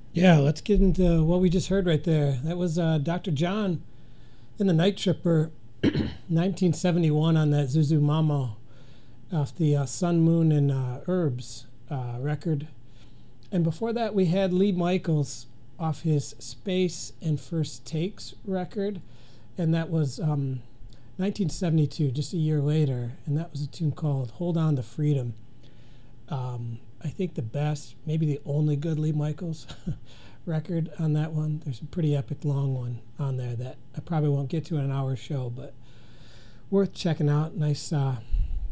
Yeah, let's get into what we just heard right there. That was Dr. John in the Night Tripper, 1971 on that Zuzu Mama off the Sun, Moon, and Herbs record. And before that, we had Lee Michaels off his Space and First Takes record, and that was 1972, just a year later, and that was a tune called Hold On to Freedom. I think the best, maybe the only good Lee Michaels record on that one. There's a pretty epic long one on there that I probably won't get to in an hour show, but worth checking out. Nice $2,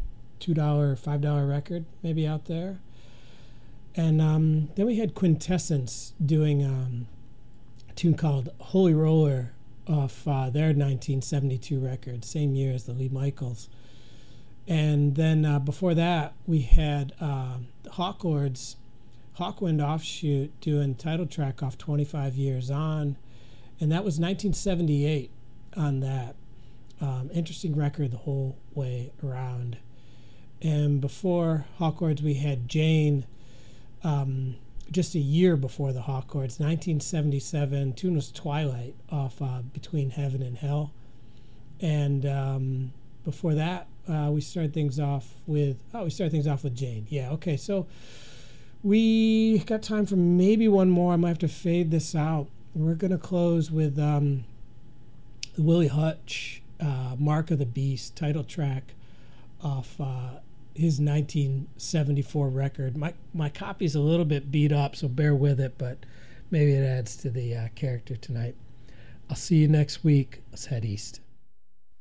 $5 record maybe out there. And then we had Quintessence doing a tune called Holy Roller off their 1972 record, same year as the Lee Michaels. And then before that, we had Hawkwind Offshoot doing title track off 25 Years On. And that was 1978 on that. Interesting record the whole way around. And before Hawkwind, we had Jane, just a year before the Hawkwind, 1977. Tune was Twilight off Between Heaven and Hell. And before that, we started things off with Jane. Yeah, okay. So we got time for maybe one more. I might have to fade this out. We're gonna close with Willie Hutch, Mark of the Beast title track off his 1974 record. My copy's a little bit beat up, so bear with it, but maybe it adds to the character tonight. I'll see you next week. Let's head east.